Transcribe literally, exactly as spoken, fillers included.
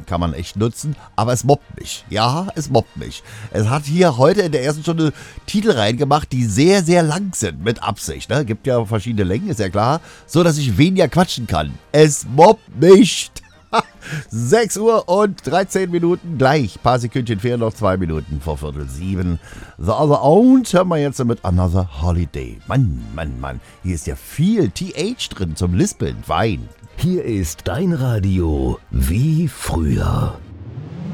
kann man echt nutzen, aber es mobbt mich. Ja, es mobbt mich. Es hat hier heute in der ersten Stunde Titel reingemacht, die sehr, sehr lang sind, mit Absicht. Ne? Gibt ja verschiedene Längen, ist ja klar, so dass ich weniger quatschen kann. Es mobbt mich. sechs Uhr und dreizehn Minuten gleich. Paar Sekündchen fehlen noch, zwei Minuten vor Viertel sieben. The Other Owned hören wir jetzt mit Another Holiday. Mann, Mann, Mann. Hier ist ja viel T H drin zum Lispeln. Wein. Hier ist dein Radio wie früher.